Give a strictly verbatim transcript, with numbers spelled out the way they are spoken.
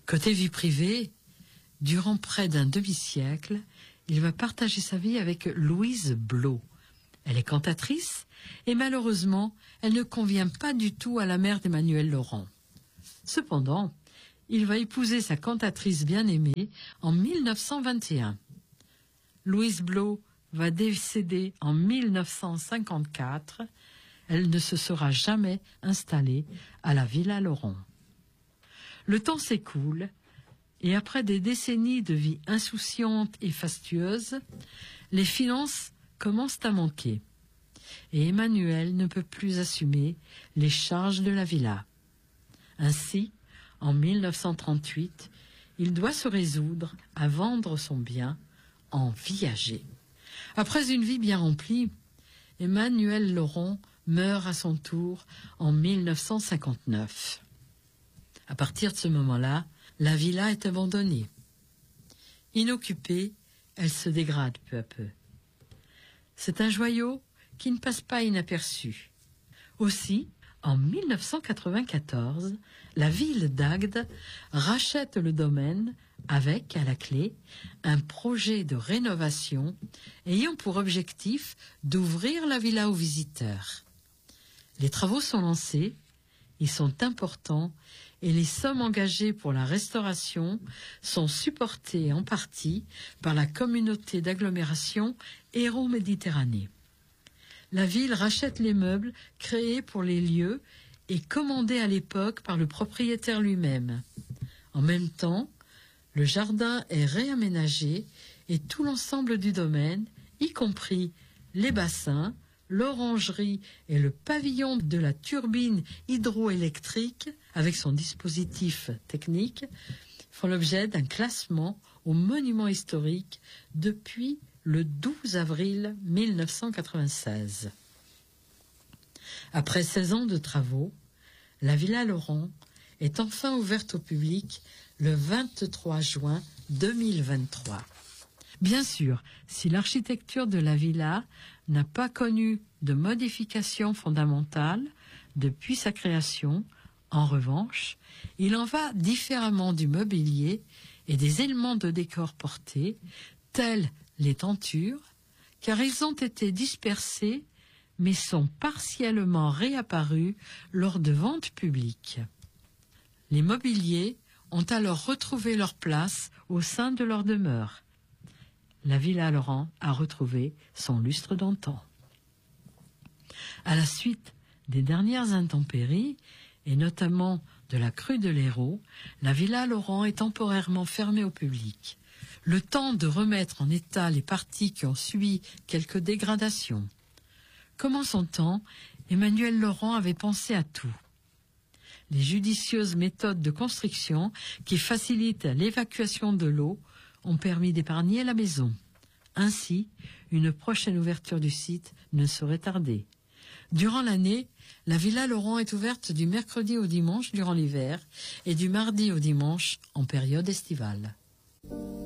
Côté vie privée, durant près d'un demi-siècle, il va partager sa vie avec Louise Blot. Elle est cantatrice et malheureusement, elle ne convient pas du tout à la mère d'Emmanuel Laurent. Cependant, il va épouser sa cantatrice bien-aimée en mille neuf cent vingt et un. Louise Blot va décéder en mille neuf cent cinquante-quatre. Elle ne se sera jamais installée à la Villa Laurent. Le temps s'écoule et après des décennies de vie insouciante et fastueuse, les finances commencent à manquer. Et Emmanuel ne peut plus assumer les charges de la villa. Ainsi, en mille neuf cent trente-huit, il doit se résoudre à vendre son bien en viager. Après une vie bien remplie, Emmanuel Laurent meurt à son tour en mille neuf cent cinquante-neuf. À partir de ce moment-là, la villa est abandonnée. Inoccupée, elle se dégrade peu à peu. C'est un joyau qui ne passe pas inaperçu. Aussi, en mille neuf cent quatre-vingt-quatorze, la ville d'Agde rachète le domaine avec, à la clé, un projet de rénovation ayant pour objectif d'ouvrir la villa aux visiteurs. Les travaux sont lancés, ils sont importants et les sommes engagées pour la restauration sont supportées en partie par la communauté d'agglomération Hérault-Méditerranée. La ville rachète les meubles créés pour les lieux et commandés à l'époque par le propriétaire lui-même. En même temps, le jardin est réaménagé et tout l'ensemble du domaine, y compris les bassins, l'orangerie et le pavillon de la turbine hydroélectrique, avec son dispositif technique, font l'objet d'un classement au monument historique depuis le douze avril mille neuf cent quatre-vingt-seize. Après seize ans de travaux, la Villa Laurent est enfin ouverte au public le vingt-trois juin deux mille vingt-trois. Bien sûr, si l'architecture de la villa n'a pas connu de modifications fondamentales depuis sa création, en revanche, il en va différemment du mobilier et des éléments de décor portés, tels les tentures, car ils ont été dispersés mais sont partiellement réapparus lors de ventes publiques. Les mobiliers ont alors retrouvé leur place au sein de leur demeure. La Villa Laurent a retrouvé son lustre d'antan. À la suite des dernières intempéries, et notamment de la crue de l'Hérault, la Villa Laurent est temporairement fermée au public. Le temps de remettre en état les parties qui ont subi quelques dégradations. Comme en son temps, Emmanuel Laurent avait pensé à tout. Les judicieuses méthodes de construction qui facilitent l'évacuation de l'eau ont permis d'épargner la maison. Ainsi, une prochaine ouverture du site ne saurait tarder. Durant l'année, la Villa Laurent est ouverte du mercredi au dimanche durant l'hiver et du mardi au dimanche en période estivale.